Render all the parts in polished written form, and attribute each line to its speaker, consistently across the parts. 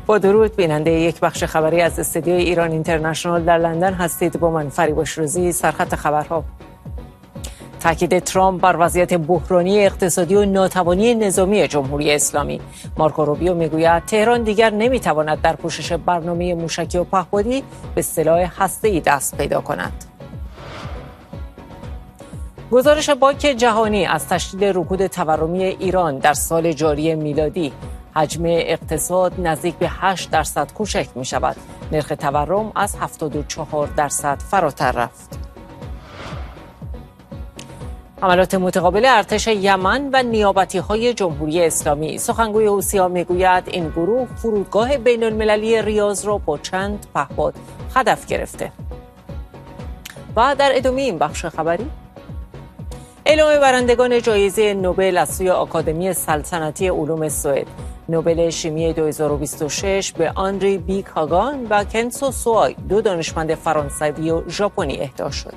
Speaker 1: با درود بیننده یک بخش خبری از استودیوی ایران اینترنشنال در لندن هستید. با من فریباش روزی. سرخط خبرها: تاکید ترامپ بر وضعیت بحرانی اقتصادی و ناتوانی نظامی جمهوری اسلامی. مارکو روبیو میگوید تهران دیگر نمیتواند در پوشش برنامه موشکی و پهپادی به سلاح هسته‌ای دست پیدا کند. گزارش بانک جهانی از تشدید رکود تورمی ایران در سال جاری میلادی: حجم اقتصاد نزدیک به 8% کوچک می شود. نرخ تورم از 74% فراتر رفت. حملات متقابل ارتش یمن و نیابتی‌های جمهوری اسلامی. سخنگوی حوثی‌ها میگوید این گروه فرودگاه بین‌المللی ریاض را با چند پهپاد هدف گرفته. و در ادامه این بخش خبری، اعلام برندگان جایزه نوبل از سوی آکادمی سلطنتی علوم سوئد. نوبل شیمی 2026 به آندری بی کاگان و کنسو سوای، دو دانشمند فرانسوی و ژاپنی اهدا شد.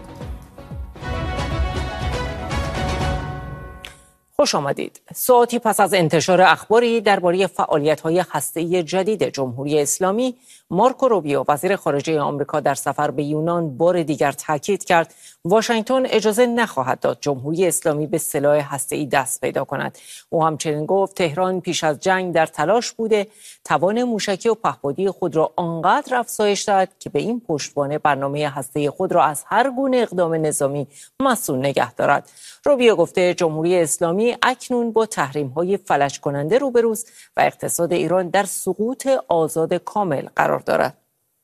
Speaker 1: خوش آمدید. ساعتی پس از انتشار اخباری درباره فعالیت‌های هسته‌ای جدید جمهوری اسلامی، مارکو روبیو وزیر خارجه آمریکا در سفر به یونان بار دیگر تاکید کرد واشنگتن اجازه نخواهد داد جمهوری اسلامی به سلاح هسته‌ای دست پیدا کند. او همچنین گفت تهران پیش از جنگ در تلاش بوده توان موشکی و پهپادی خود را آنقدر افزایش دهد که به این پشتوانه برنامه هسته‌ای خود را از هر گونه اقدام نظامی مسئول نگه دارد. روبیو گفته جمهوری اسلامی اکنون با تحریم‌های فلج کننده روبروست و اقتصاد ایران در سقوط آزاد کامل قرار دارد.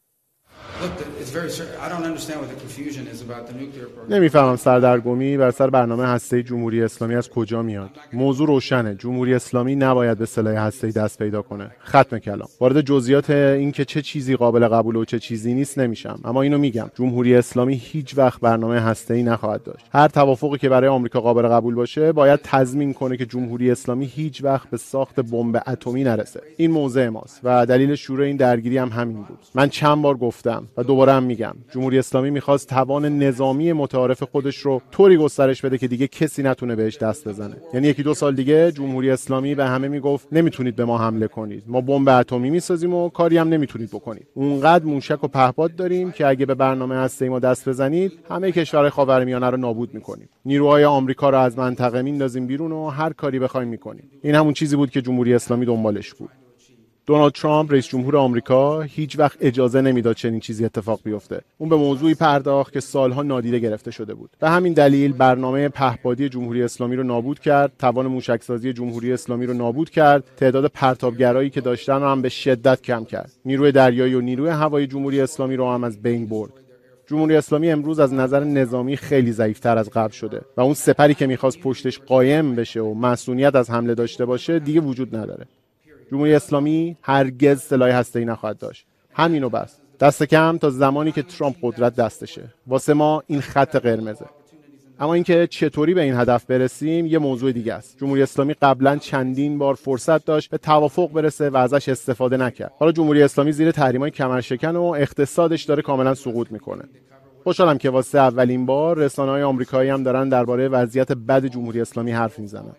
Speaker 2: نمیفهمم سردرگمی بر سر برنامه هسته‌ای جمهوری اسلامی از کجا میاد. موضوع روشنه، جمهوری اسلامی نباید به سلاح هسته‌ای دست پیدا کنه. ختم کلام. وارد جزئیات این که چه چیزی قابل قبول و چه چیزی نیست نمیشم، اما اینو میگم جمهوری اسلامی هیچ وقت برنامه هسته‌ای نخواهد داشت. هر توافقی که برای آمریکا قابل قبول باشه باید تضمین کنه که جمهوری اسلامی هیچ وقت به ساخت بمب اتمی نرسه. این موضع ماست و دلیل شروع این درگیری هم همین بود. من چند بار گفتم و دوباره هم میگم جمهوری اسلامی میخواست توان نظامی متعارف خودش رو طوری گسترش بده که دیگه کسی نتونه بهش دست بزنه. یعنی 1-2 سال دیگه جمهوری اسلامی به همه میگفت نمیتونید به ما حمله کنید، ما بمب اتمی میسازیم و کاری هم نمیتونید بکنید. اونقدر موشک و پهپاد داریم که اگه به برنامه هسته‌ای ما دست بزنید همه کشورهای خاورمیانه رو نابود میکنیم. نیروهای آمریکا رو از منطقه میندازیم بیرون و هر کاری بخوایم میکنیم. این همون چیزی بود که جمهوری اسلامی دنبالش بود. دونالد ترامپ رئیس جمهور آمریکا هیچ وقت اجازه نمیداد چنین چیزی اتفاق بیفته. اون به موضوعی پرداخت که سالها نادیده گرفته شده بود. به همین دلیل برنامه پهپادی جمهوری اسلامی رو نابود کرد، توان موشکسازی جمهوری اسلامی رو نابود کرد، تعداد پرتابگرایی که داشتن رو هم به شدت کم کرد. نیروی دریایی و نیروی هوایی جمهوری اسلامی رو هم از بین برد. جمهوری اسلامی امروز از نظر نظامی خیلی ضعیف‌تر از قبل شده و اون سپری که می‌خواست پشتش قایم بشه و مسئولیت از حمله داشته باشه دیگه وجود نداره. جمهوری اسلامی هرگز سلاح هسته‌ای نخواهد داشت. همینو بس. دست کم تا زمانی که ترامپ قدرت دستشه. واسه ما این خط قرمزه. اما اینکه چطوری به این هدف برسیم یه موضوع دیگه است. جمهوری اسلامی قبلا چندین بار فرصت داشت به توافق برسه و ازش استفاده نکرد. حالا جمهوری اسلامی زیر تحریم‌های کمرشکن و اقتصادش داره کاملا سقوط میکنه. خوشحالم که واسه اولین بار رسانه‌های آمریکایی هم دارن درباره وضعیت بد جمهوری اسلامی حرف میزنن.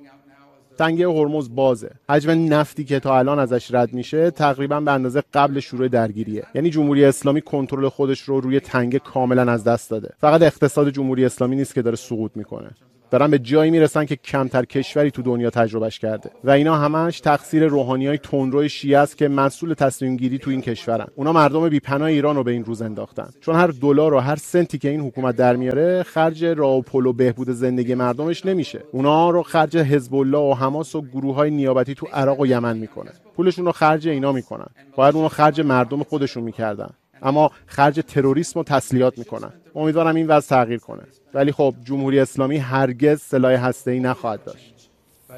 Speaker 2: تنگه هرمز بازه. حجم نفتی که تا الان ازش رد میشه تقریبا به اندازه قبل شروع درگیریه. یعنی جمهوری اسلامی کنترل خودش رو روی تنگه کاملا از دست داده. فقط اقتصاد جمهوری اسلامی نیست که داره سقوط میکنه. دارن به جایی میرسن که کمتر کشوری تو دنیا تجربهش کرده و اینا همش تقصیر روحانیای تندرو شیعه است که مسئول تصمیم گیری تو این کشورن. اونا مردم بی‌پناه ایران رو به این روز انداختن، چون هر دلار و هر سنتی که این حکومت در میاره خرج راه و پل و بهبود زندگی مردمش نمیشه. اونا رو خرج حزب الله و حماس و گروه‌های نیابتی تو عراق و یمن میکنه. پولشون رو خرج اینا میکنن. باید اونو خرج مردم خودشون میکردن، اما خرج تروریسم و تسلیحات میکنن. امیدوارم این وضع تغییر کنه. ولی خب جمهوری اسلامی هرگز سلاح هسته‌ای نخواهد داشت.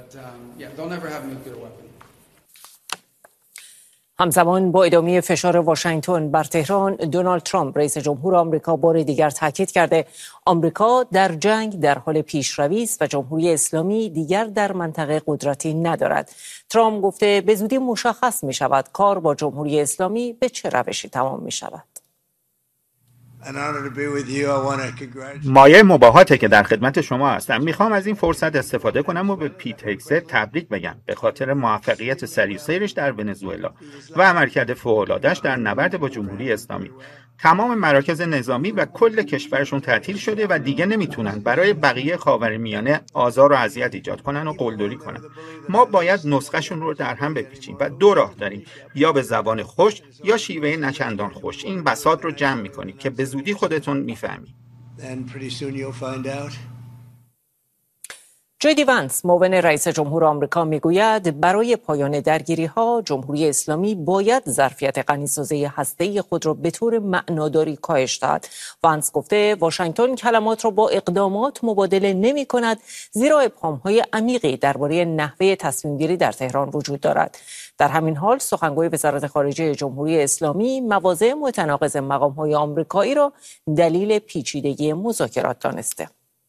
Speaker 1: همزمان با ادامه فشار واشنگتن بر تهران، دونالد ترامپ رئیس جمهور آمریکا بار دیگر تاکید کرده آمریکا در جنگ در حال پیشروی است و جمهوری اسلامی دیگر در منطقه قدرتی ندارد. ترامپ گفته به زودی مشخص می شود کار با جمهوری اسلامی به چه روشی تمام می شود.
Speaker 3: مایه مباهاته که در خدمت شما هستم. میخوام از این فرصت استفاده کنم و به پیت هگست تبریک بگم به خاطر موفقیت سریع سیرش در ونزوئلا و عملکرد فوق‌العاده‌اش در نبرد با جمهوری اسلامی. تمام مراکز نظامی و کل کشورشون تعطیل شده و دیگه نمیتونن برای بقیه خاورمیانه آزار و اذیت ایجاد کنن و قلدری کنن. ما باید نسخه‌شون رو در هم بپیچیم و دو راه داریم، یا به زبان خوش یا شیوه نچندان خوش. این بساط رو جمع می‌کنید که به زودی خودتون می‌فهمید.
Speaker 1: جی وانس، معاون رئیس جمهور آمریکا، میگوید برای پایان درگیری‌ها جمهوری اسلامی باید ظرفیت غنی‌سازی هسته‌ای خود را به طور معناداری کاهش دهد. وانس گفته واشنگتن کلمات را با اقدامات مبادله نمی‌کند، زیرا ابهام‌های عمیقی درباره نحوه تصمیم‌گیری در تهران وجود دارد. در همین حال سخنگوی وزارت خارجه جمهوری اسلامی مواضع متناقض مقام‌های آمریکایی را دلیل پیچیدگی مذاکرات دانسته.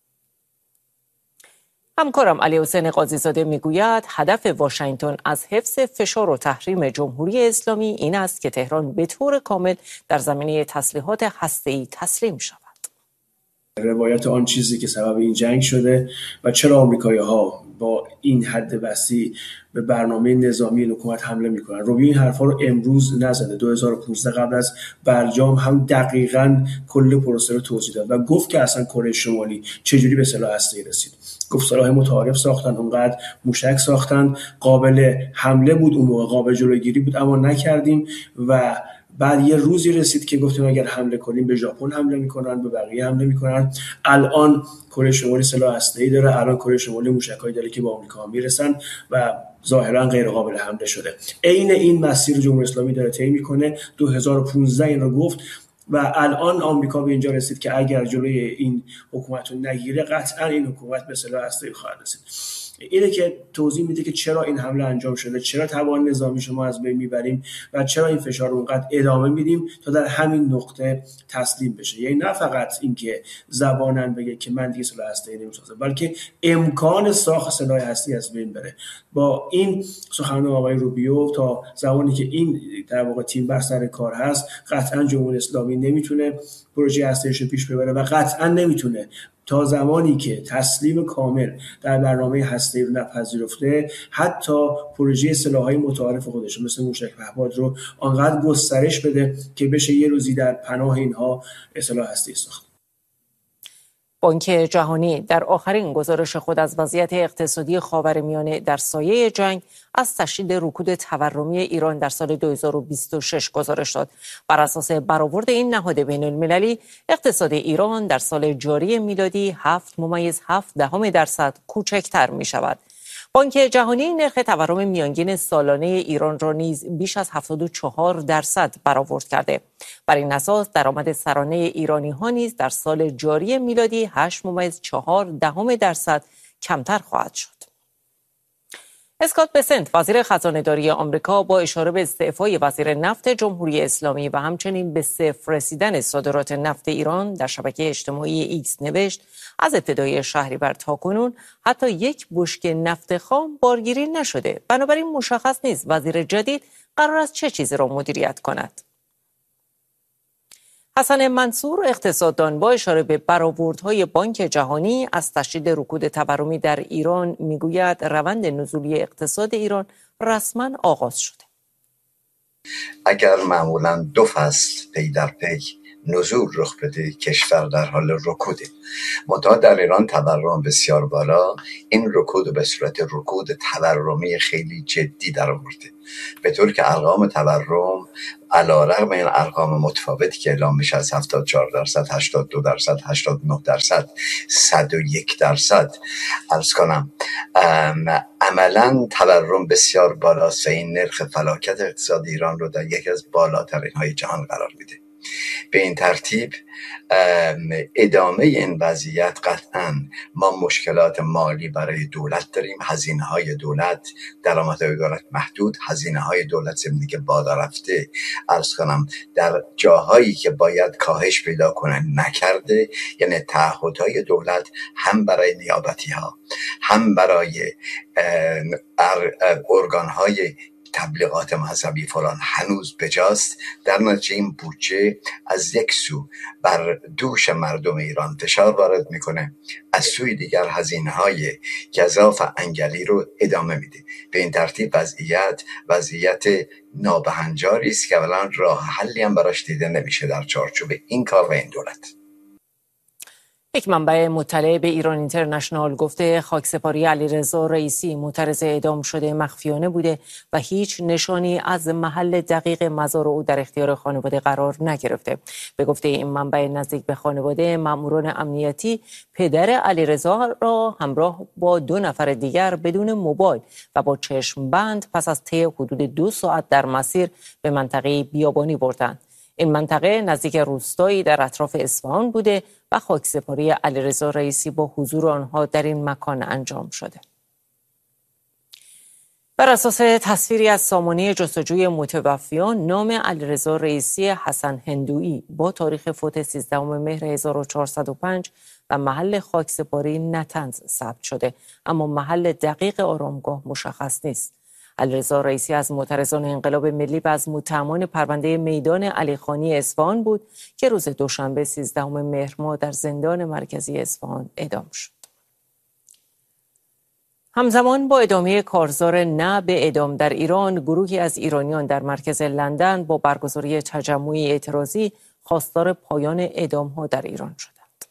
Speaker 1: همکارم علی حسین قاضی‌زاده میگوید هدف واشنگتن از حفظ فشار و تحریم جمهوری اسلامی این است که تهران به طور کامل در زمینه تسلیحات هسته‌ای تسلیم شود.
Speaker 4: روایت آن چیزی که سبب این جنگ شده و چرا آمریکایی‌ها با این حد وسیع به برنامه نظامی حکومت حمله میکنن. روبیو این حرفا رو امروز نزده. 2015 قبل از برجام هم دقیقاً کل پروسه رو توضیح داد و گفت که اصلا کره شمالی چجوری به سلاح هسته‌ای رسید. گفت سلاح متعارف ساختن، اونقدر موشک ساختن، قابل حمله بود، اون موقع قابل جلوگیری بود، اما نکردیم و بعد یه روزی رسید که گفتیم اگر حمله کنیم به ژاپن حمله میکنن، به بقیه حمله میکنن. الان کره شمالی سلاح هسته‌ای داره، الان کره شمالی موشکایی داره که به آمریکا میرسن و ظاهرا غیر قابل حمله شده. عین این مسیر جمهوری اسلامی داره طی میکنه. 2015 این رو گفت و الان آمریکا به اینجا رسید که اگر جلوی این حکومت رو نگیره قطعا این حکومت به سلاح هسته‌ای خواهد رسید. اینه که توضیح میده که چرا این حمله انجام شده، چرا توان نظامی شما از بین میبریم و چرا این فشار رو اونقدر ادامه میدیم تا در همین نقطه تسلیم بشه. یعنی نه فقط اینکه زبانن بگه که من دیگه سلاح هسته‌ای نمیسازم، بلکه امکان ساخت سلاح هسته‌ای از بین بره. با این سخنان آقای روبیو تا زمانی که این در واقع تیم بر سر کار هست قطعا جمهوری اسلامی نمیتونه پروژه هسته‌ایش رو پیش ببره و قطعا نمیتونه تا زمانی که تسلیم کامل در برنامه هسته‌ای رو نپذیرفته حتی پروژه سلاح‌های متعارف خودش مثل موشک پهپاد رو آنقدر گسترش بده که بشه یه روزی در پناه اینها سلاح هسته‌ای ساخت.
Speaker 1: بانک جهانی در آخرین گزارش خود از وضعیت اقتصادی خاورمیانه در سایه جنگ از تشدید رکود تورمی ایران در سال 2026 گزارش داد. بر اساس برآورد این نهاد بین‌المللی اقتصاد ایران در سال جاری میلادی 7.7% کوچکتر می شود. بانک جهانی نرخ تورم میانگین سالانه ایران را نیز بیش از 74% برآورد کرده. بر این اساس درآمد سرانه ایرانی ها نیز در سال جاری میلادی 8.4% کمتر خواهد شد. اسکات بسنت، وزیر خزانه‌داری آمریکا، با اشاره به استعفای وزیر نفت جمهوری اسلامی و همچنین به صفر رسیدن صادرات نفت ایران در شبکه اجتماعی ایکس نوشت از ابتدای شهریور تاکنون حتی یک بشکه نفت خام بارگیری نشده. بنابراین مشخص نیست وزیر جدید قرار است چه چیزی را مدیریت کند. حسن منصور، اقتصاددان، با اشاره به برآوردهای بانک جهانی از تشدید رکود تورمی در ایران میگوید روند نزولی اقتصاد ایران رسما آغاز شده.
Speaker 5: اگر معمولا 2 فصل پی در پی نزول رخ بده کشور در حال رکوده، منتها در ایران تورم بسیار بالا، این رکود به صورت رکود تورمی خیلی جدی در آورده، به طور که ارقام تورم علیرغم این ارقام متفاوتی که اعلام میشه از 74%، 82%، 89%، 101%، عرض کنم عملا تورم بسیار بالاست و این نرخ فلاکت اقتصاد ایران رو در یکی از بالاترین های جهان قرار میده. به این ترتیب ادامه این وضعیت قطعا ما مشکلات مالی برای دولت داریم، هزینه های دولت، درآمدهای دولت محدود، هزینه های دولت ضمن که بالا رفته، عرض کنم در جاهایی که باید کاهش پیدا کنه نکرده. یعنی تعهدهای دولت هم برای نیابتی ها هم برای ارگان های تبلیغات مذهبی فلان هنوز بجاست. در نتیجه این بودجه از یک سو بر دوش مردم ایران فشار وارد میکنه، از سوی دیگر هزینه‌های گزاف انگلی رو ادامه میده. به این ترتیب وضعیت نابهنجاری است که اولا راه حلی هم براش دیده نمیشه در چارچوب این کار و این دولت.
Speaker 1: یک منبع مطلع به ایران اینترنشنال گفته خاکسپاری علیرضا رئیسی معترض اعدام شده مخفیانه بوده و هیچ نشانی از محل دقیق مزار او در اختیار خانواده قرار نگرفته. به گفته این منبع نزدیک به خانواده، ماموران امنیتی پدر علیرضا را همراه با 2 نفر دیگر بدون موبایل و با چشم بند پس از طی حدود 2 ساعت در مسیر به منطقه بیابانی بردند. این منطقه نزدیک روستایی در اطراف اصفهان بوده و خاکسپاری علیرضا رئیسی با حضور آنها در این مکان انجام شده. بر اساس تصویری از سامانه جستجوی متوفیان، نام علیرضا رئیسی حسن هندویی با تاریخ فوت 13 مهر 1405 و محل خاکسپاری نطنز ثبت شده، اما محل دقیق آرامگاه مشخص نیست. علیرضا رئیسی از معترضان انقلاب ملی و از متهمان پرونده میدان علیخانی اصفهان بود که روز دوشنبه 13 مهر ماه در زندان مرکزی اصفهان اعدام شد. همزمان با ادامه کارزار نه به اعدام در ایران، گروهی از ایرانیان در مرکز لندن با برگزاری تجمعی اعتراضی خواستار پایان اعدام‌ها در ایران شدند.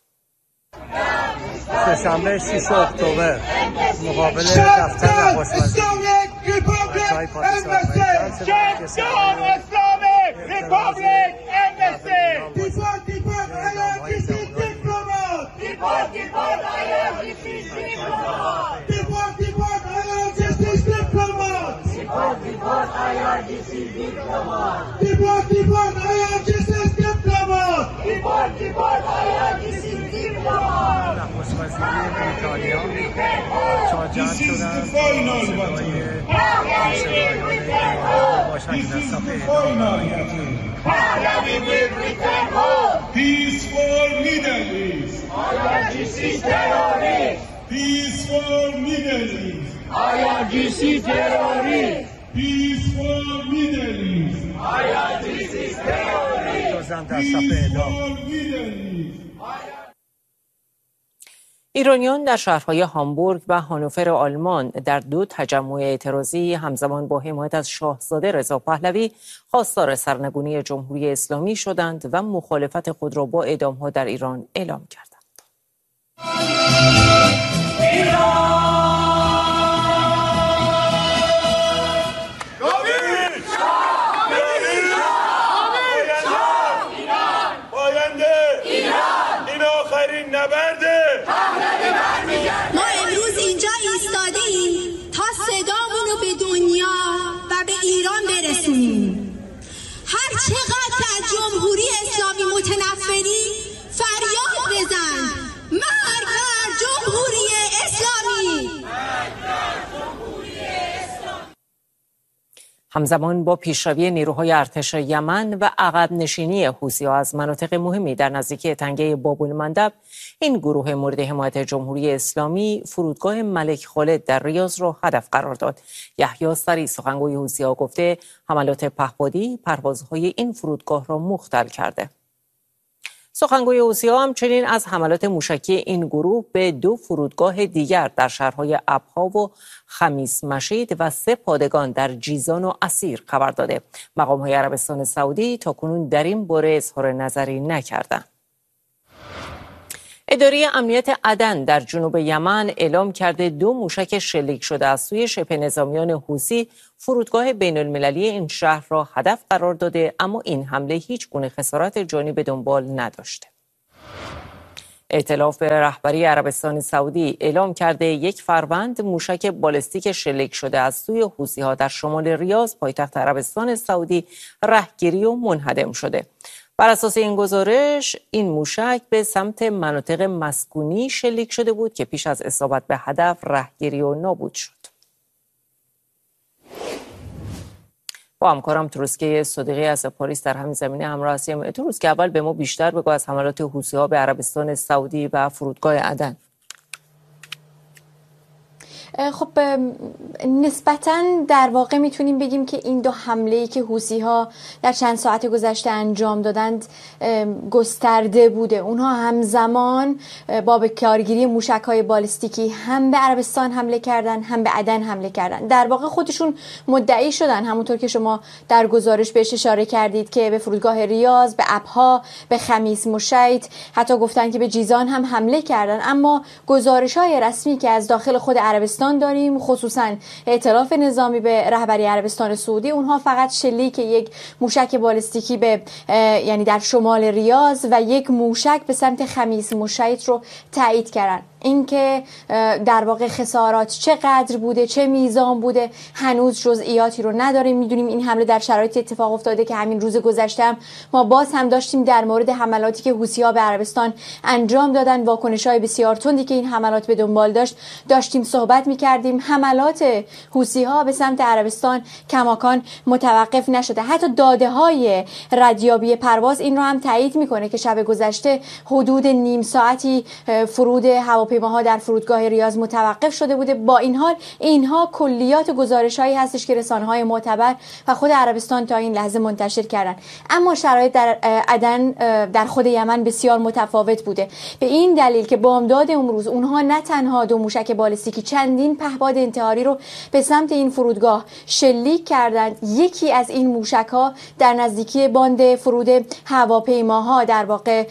Speaker 6: سه‌شنبه 6 اکتبر مقابل دفتر نخست وزیری بچه‌های
Speaker 1: ایرانیان در شهرهای هامبورگ و هانوفر آلمان در 2 تجمع اعتراضی همزمان با حمایت از شاهزاده رضا پهلوی خواستار سرنگونی جمهوری اسلامی شدند و مخالفت خود را با اعدام‌ها در ایران اعلام کردند.
Speaker 7: ما امروز اینجا ایستادیم تا صدامون رو به دنیا و به ایران برسونیم. هر چقدر که از جمهوری اسلامی متنفری فریاد بزن، مرگ بر جمهوری اسلامی!
Speaker 1: همزمان با پیشروی نیروهای ارتش یمن و عقب نشینی حوثی‌ها از مناطق مهمی در نزدیکی تنگه باب المندب، این گروه مورد حمایت جمهوری اسلامی فرودگاه ملک خالد در ریاض را هدف قرار داد. یحیی سری، سخنگوی حوثی‌ها، گفته حملات پهپادی پروازهای این فرودگاه را مختل کرده. سخنگوی حوثی‌ها همچنین از حملات موشکی این گروه به 2 فرودگاه دیگر در شهرهای ابها و خمیس مشید و 3 پادگان در جیزان و اسیر خبر داده. مقام‌های عربستان سعودی تاکنون در این باره اظهار نظری نکردند. اداره امنیت عدن در جنوب یمن اعلام کرده 2 موشک شلیک شده از سوی شبه نظامیان حوثی فرودگاه بین المللی این شهر را هدف قرار داده، اما این حمله هیچ گونه خسارت جانی به دنبال نداشته. ائتلاف رهبری عربستان سعودی اعلام کرده 1 فروند موشک بالستیک شلیک شده از سوی حوثی‌ها در شمال ریاض پایتخت عربستان سعودی رهگیری و منهدم شده. بر اساس این گزارش، این موشک به سمت مناطق مسکونی شلیک شده بود که پیش از اصابت به هدف رهگیری و نابود شد. با همکارم تروسکه صدیقی از پاریس در همین زمینه همراه هستیم. تروسکه، اول به ما بیشتر بگو از حملات حوثی‌ها به عربستان سعودی و فرودگاه عدن.
Speaker 8: خب نسبتاً در واقع میتونیم بگیم که این دو حمله‌ای که حوثی‌ها در چند ساعت گذشته انجام دادند گسترده بوده. اونها همزمان با به کارگیری موشک‌های بالستیکی هم به عربستان حمله کردن، هم به عدن حمله کردن. در واقع خودشون مدعی شدن، همونطور که شما در گزارش بهش اشاره کردید، که به فرودگاه ریاض، به ابها، به خمیس مشیط، حتی گفتن که به جیزان هم حمله کردن. اما گزارش‌های رسمی که از داخل خود عربستان داریم، خصوصا ائتلاف نظامی به رهبری عربستان سعودی، اونها فقط شلیک یک موشک بالستیکی به یعنی در شمال ریاض و یک موشک به سمت خمیس مشیط رو تایید کردن. اینکه در واقع خسارات چقدر بوده، چه میزان بوده، هنوز جزئیاتی رو نداریم. میدونیم این حمله در شرایط اتفاق افتاده که همین روز گذشته ما باز هم داشتیم در مورد حملاتی که حوثی‌ها به عربستان انجام دادن، واکنش‌های بسیار تندی که این حملات به دنبال داشتیم صحبت می‌کردیم. حملات حوثی‌ها به سمت عربستان کماکان متوقف نشده. حتی داده‌های ردیابی پرواز این رو هم تایید می‌کنه که شب گذشته حدود نیم ساعتی فرود هواپیماها در فرودگاه ریاض متوقف شده بوده. با این حال اینها کلیات گزارش‌هایی هستش که رسانه‌های معتبر و خود عربستان تا این لحظه منتشر کردن. اما شرایط در عدن در خود یمن بسیار متفاوت بوده، به این دلیل که بامداد امروز اونها نه تنها دو موشک بالستیکی، چندین پهپاد انتحاری رو به سمت این فرودگاه شلیک کردند. یکی از این موشک‌ها در نزدیکی باند فرود هواپیماها در واقع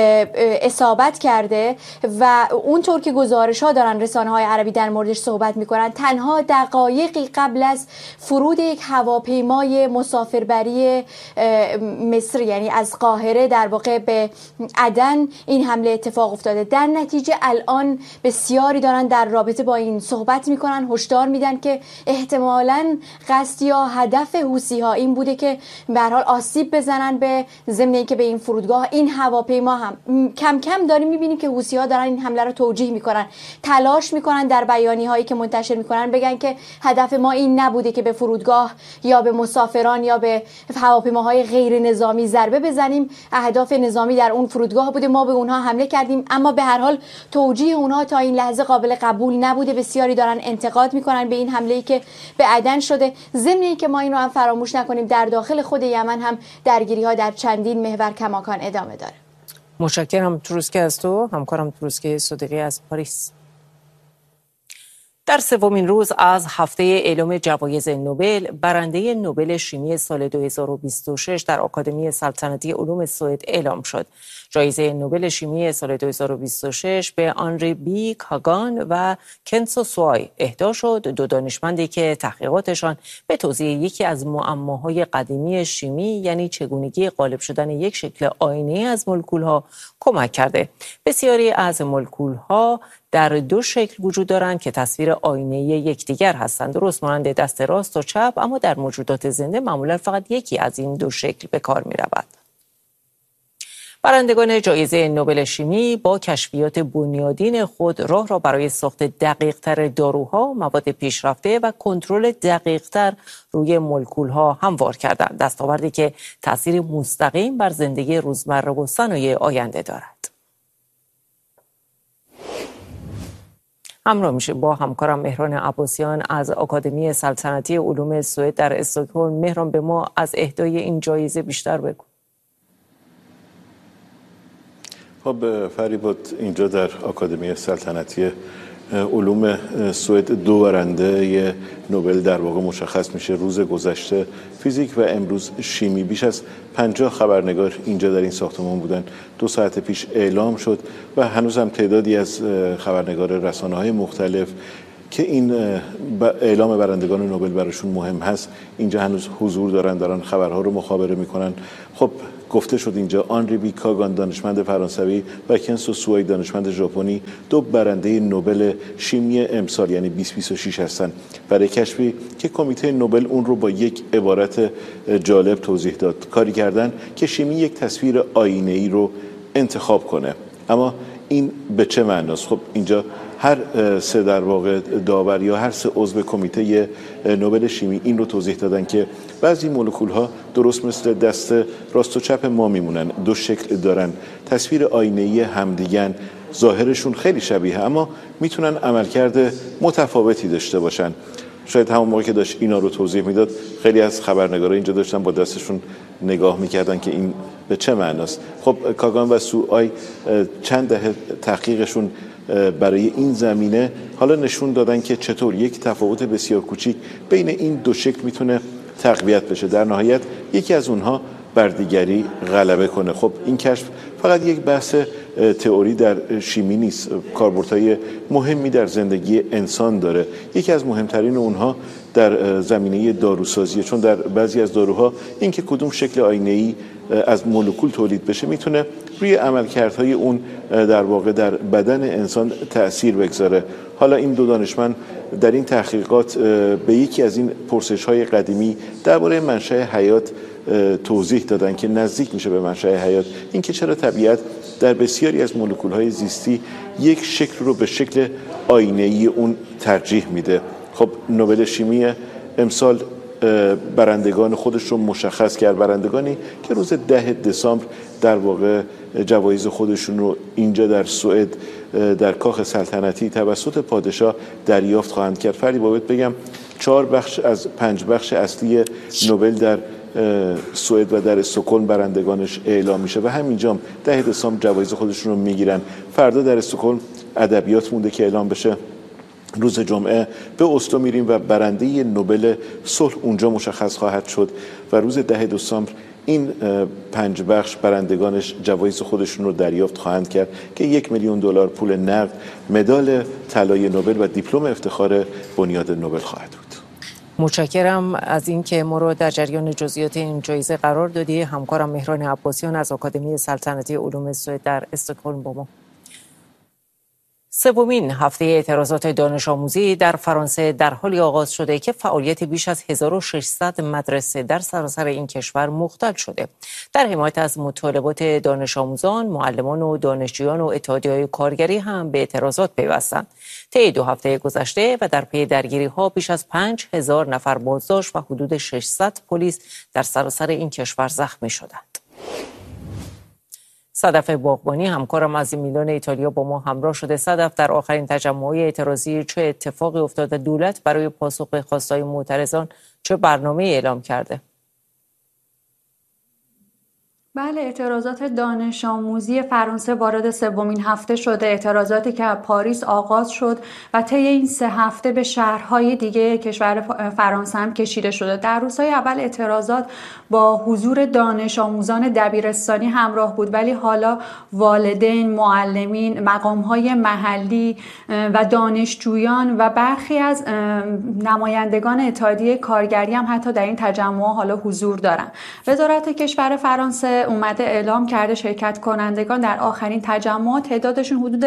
Speaker 8: اصابت کرده و اونطور که گزارش‌ها دارن رسانه‌های عربی در موردش صحبت می‌کنن، تنها دقایقی قبل از فرود یک هواپیمای مسافربری مصری، یعنی از قاهره در واقع به عدن، این حمله اتفاق افتاده. در نتیجه الان بسیاری دارن در رابطه با این صحبت می‌کنن، هشدار میدن که احتمالاً قصد یا هدف حوثی‌ها این بوده که به هر حال آسیب بزنن به ضمن اینکه به این فرودگاه، این هواپیما هم کم کم داریم می‌بینیم که حوثی‌ها دارن این حمله رو توجیه میکنن، تلاش میکنن در بیانیه‌هایی که منتشر میکنن بگن که هدف ما این نبوده که به فرودگاه یا به مسافران یا به هواپیماهای غیر نظامی ضربه بزنیم، اهداف نظامی در اون فرودگاه بوده، ما به اونها حمله کردیم. اما به هر حال توجیه اونها تا این لحظه قابل قبول نبوده. بسیاری دارن انتقاد میکنن به این حمله‌ای که به عدن شده. ضمن اینکه ما این رو هم فراموش نکنیم در داخل خود یمن هم درگیری‌ها در چندین محور کماکان ادامه داره.
Speaker 1: متشکرم تروسکه از تو، همکارم تروسکه صدیقی از پاریس. در سومین روز از هفته اعلام جوایز نوبل، برنده نوبل شیمی سال 2026 در آکادمی سلطنتی علوم سوئد اعلام شد. جایزه نوبل شیمی سال 2026 به آنری بی کاگان و کنسو سوای اهدا شد، دو دانشمندی که تحقیقاتشان به توضیح یکی از معماهای قدیمی شیمی، یعنی چگونگی غالب شدن یک شکل آینه‌ای از مولکول‌ها کمک کرده. بسیاری از مولکول‌ها در دو شکل وجود دارند که تصویر آینه‌ای یکدیگر هستند، درست مانند دست راست و چپ، اما در موجودات زنده معمولا فقط یکی از این دو شکل به کار می‌رود. برندگان جایزه نوبل شیمی با کشفیات بنیادین خود راه را برای ساخت دقیق‌تر داروها، مواد پیشرفته و کنترل دقیق‌تر روی مولکول‌ها هموار کردند، دستاوردی که تأثیر مستقیم بر زندگی روزمره و صنایع آینده دارد. همراه میشه با همکارم مهران عباسیان از آکادمی سلطنتی علوم سوئد در استکهلم. مهران، به ما از اهدای این جایزه بیشتر بگو.
Speaker 9: خب فریباد، اینجا در آکادمی سلطنتی علوم سوئد دو برنده نوبل در واقع مشخص میشه. روز گذشته فیزیک و امروز شیمی. بیش از 50 خبرنگار اینجا در این ساختمان بودن. 2 ساعت پیش اعلام شد و هنوز هم تعدادی از خبرنگار رسانه‌های مختلف که این اعلام برندگان نوبل براشون مهم هست اینجا هنوز حضور دارن خبرها رو مخابره میکنن. خب گفته شد اینجا آنری بی کاگان دانشمند فرانسوی و کنسو سوای دانشمند ژاپنی دو برنده نوبل شیمی امسال یعنی 2026 هستن، برای کشفی که کمیته نوبل اون رو با یک عبارت جالب توضیح داد. کاری کردن که شیمی یک تصویر آینه‌ای رو انتخاب کنه. اما این به چه معناست؟ خب اینجا هر سه در واقع داور یا هر سه عضو کمیته نوبل شیمی این رو توضیح دادن که بعضی مولکول ها درست مثل دست راست و چپ ما میمونن، دو شکل دارن، تصویر آینه‌ای همدیگن، ظاهرشون خیلی شبیه اما میتونن عملکرد متفاوتی داشته باشن. شاید همون موقع که داشت اینا رو توضیح میداد خیلی از خبرنگارا اینجا داشتن با دستشون نگاه میکردن که این به چه معناست. خب کاگان و سوآی چند دهه تحقیقشون برای این زمینه حالا نشون دادن که چطور یک تفاوت بسیار کوچیک بین این دو شکل میتونه تقویت بشه. در نهایت یکی از اونها بر دیگری غلبه کنه. خب این کشف فقط یک بحث تئوری در شیمی نیست، کاربردهای مهمی در زندگی انسان داره. یکی از مهمترین اونها در زمینه داروسازیه، چون در بعضی از داروها اینکه کدوم شکل آینه‌ای از مولکول تولید بشه میتونه روی عملکردهای اون در واقع در بدن انسان تأثیر بگذاره. حالا این دو دانشمند در این تحقیقات به یکی از این پرسش‌های قدیمی درباره منشأ حیات توضیح دادن که نزدیک میشه به منشأ حیات، اینکه چرا طبیعت در بسیاری از مولکول‌های زیستی یک شکل رو به شکل آینه‌ای اون ترجیح میده. خب نوبل شیمی امسال برندگان خودش رو مشخص کرد، برندگانی که روز 10 دسامبر در واقع جوایز خودشون رو اینجا در سوئد در کاخ سلطنتی توسط پادشاه دریافت خواهند کرد. فری باید بگم 4 بخش از 5 بخش اصلی نوبل در سوئد و در استکهلم برندگانش اعلام میشه و همینجا 10 دسامبر جوایز خودشون رو میگیرن. فردا در استکهلم ادبیات مونده که اعلام بشه. روز جمعه به اسلو میریم و برنده نوبل صلح اونجا مشخص خواهد شد و روز 10 دسامبر این 5 بخش برندگانش جوایز خودشون رو دریافت خواهند کرد که $1,000,000 پول نقد، مدال طلای نوبل و دیپلم افتخار بنیاد نوبل خواهد بود.
Speaker 1: متشکرم از اینکه ما رو در جریان جزئیات این جایزه قرار دادی. همکارم مهران عباسیان از آکادمی سلطنتی علوم سوئد در استکهلم با ما. سومین هفته اعتراضات دانش آموزی در فرانسه در حالی آغاز شده که فعالیت بیش از 1600 مدرسه در سراسر این کشور مختل شده. در حمایت از مطالبات دانش آموزان، معلمان و دانشجویان و اتحادیه‌های کارگری هم به اعتراضات پیوستند. طی 2 هفته گذشته و در پی درگیری‌ها بیش از 5000 نفر بازداشت و حدود 600 پلیس در سراسر این کشور زخمی شدند. صدف باغبانی همکارم از میلان ایتالیا با ما همراه شده. صدف، در آخرین تجمع‌های اعتراضی چه اتفاقی افتاد و دولت برای پاسخ به خواست‌های معترضان چه برنامه‌ای اعلام کرده؟
Speaker 10: بله، اعتراضات دانش آموزی فرانسه وارد 3مین هفته شده. اعتراضاتی که از پاریس آغاز شد و طی این 3 هفته به شهرهای دیگه کشور فرانسه هم کشیده شده. در روزهای اول اعتراضات با حضور دانش آموزان دبیرستانی همراه بود، ولی حالا والدین، معلمین، مقامهای محلی و دانشجویان و برخی از نمایندگان اتحادیه کارگری هم حتی در این تجمع حالا حضور دارن. وزارت کشور فرانسه اومده اعلام کرده شرکت کنندگان در آخرین تجمع تعدادشون حدود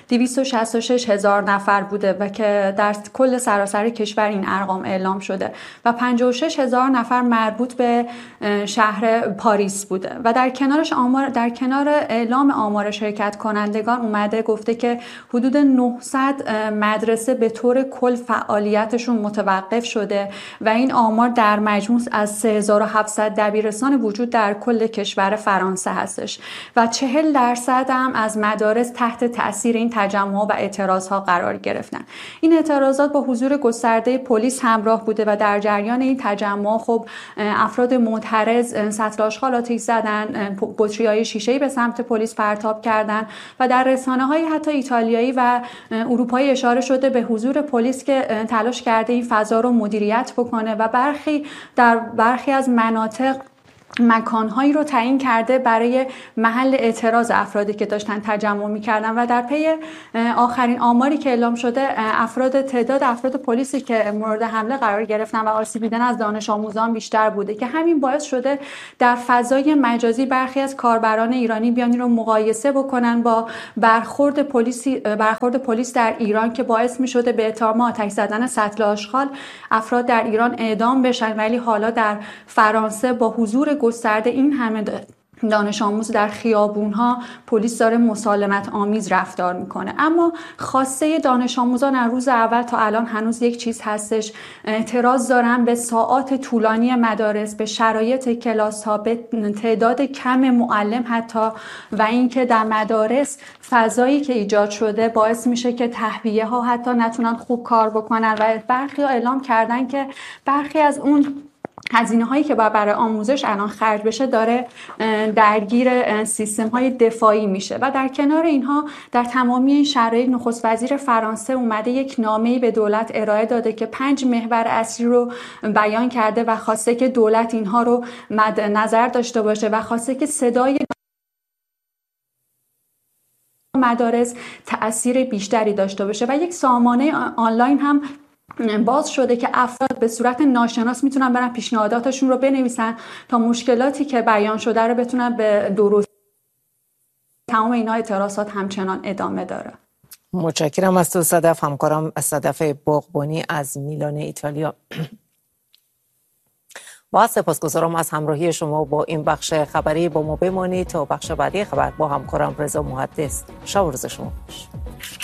Speaker 10: 266,000 نفر بوده و که در کل سراسر کشور این ارقام اعلام شده و 56,000 نفر مربوط به شهر پاریس بوده و در کنار اعلام آمار شرکت کنندگان اومده گفته که حدود 900 مدرسه به طور کل فعالیتشون متوقف شده و این آمار در مجموع از 3700 دبیرستان وجود در کل کشور فرانسه هستش و 40% هم از مدارس تحت تأثیر این تجمع و اعتراضها قرار گرفتن. این اعتراضات با حضور گسترده پلیس همراه بوده و در جریان این تجمع خب افراد معترض سطل آشغال آتش زدن، بطری‌های شیشه‌ای به سمت پلیس پرتاب کردن و در رسانه‌های حتی ایتالیایی و اروپایی اشاره شده به حضور پلیس که تلاش کرده این فضا رو مدیریت بکنه و برخی از مناطق مکانهایی رو تعیین کرده برای محل اعتراض افرادی که داشتن تجمع می‌کردن و در پی آخرین آماری که اعلام شده تعداد افراد پلیسی که مورد حمله قرار گرفتن و آسیب دیدن از دانش آموزان بیشتر بوده که همین باعث شده در فضای مجازی برخی از کاربران ایرانی بیان رو مقایسه بکنن با برخورد پلیس در ایران که باعث می‌شده به اتهام آتش زدن سطل آشغال افراد در ایران اعدام بشن، ولی حالا در فرانسه با حضور گسترده این همه دانش آموز در خیابون‌ها پلیس داره مسالمت آمیز رفتار میکنه. اما خواسته دانش آموزان از روز اول تا الان هنوز یک چیز هستش، اعتراض دارن به ساعات طولانی مدارس، به شرایط کلاس‌ها، به تعداد کم معلم حتی، و اینکه در مدارس فضایی که ایجاد شده باعث میشه که تهویه‌ها حتی نتونن خوب کار بکنن و برخی اعلام کردن که برخی از اون هزینه هایی که برای آموزش الان خرج بشه داره درگیر سیستم های دفاعی میشه. و در کنار اینها در تمامی این شرایط نخست وزیر فرانسه اومده یک نامه‌ای به دولت ارائه داده که 5 محور اصلی رو بیان کرده و خواسته که دولت اینها رو مد نظر داشته باشه و خواسته که صدای مدارس تأثیر بیشتری داشته باشه. و یک سامانه آنلاین هم باز شده که افراد به صورت ناشناس میتونن برن پیشنهاداتشون رو بنویسن تا مشکلاتی که بیان شده رو بتونن به درست. تمام اینا اعتراضات همچنان ادامه داره.
Speaker 1: متشکرم از تو صدف، همکارم صدف باغبانی از میلان ایتالیا. با سپاسگزارم از همراهی شما با این بخش خبری. با ما بمانید تا بخش بعدی خبر با همکارم رضا محدث. شب و روز شما خوش.